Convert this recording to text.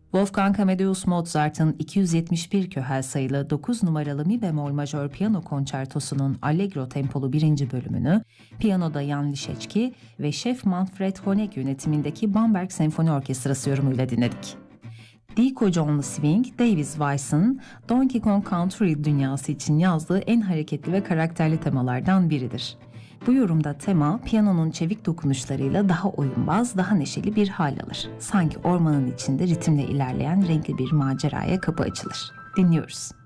Wolfgang Amadeus Mozart'ın 271 köhel sayılı 9 numaralı mi bemol majör piyano konçertosunun allegro tempolu 1. bölümünü piyanoda Jan Liszewski ve şef Manfred Honeck yönetimindeki Bamberg Senfoni Orkestrası yorumuyla dinledik. Deco John'lu Swing, Davis Weiss'ın Donkey Kong Country dünyası için yazdığı en hareketli ve karakterli temalardan biridir. Bu yorumda tema, piyanonun çevik dokunuşlarıyla daha oyunbaz, daha neşeli bir hal alır. Sanki ormanın içinde ritimle ilerleyen renkli bir maceraya kapı açılır. Dinliyoruz.